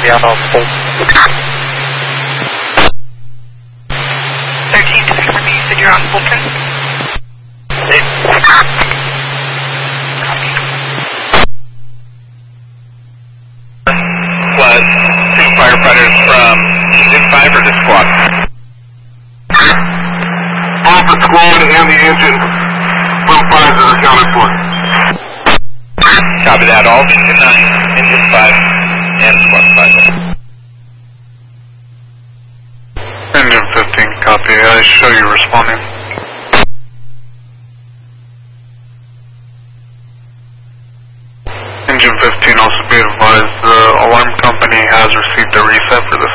be out on full. 13 to the company, you said you're on Fulton? Was 2 firefighters from Engine 5 or the squad? Alpha squad and the engine from 5 is accounted for. Copy that. All Engine 9, Engine 5, and squad 5. Engine 15, copy. I show you responding. Engine 15, also be advised the alarm company has received a reset for the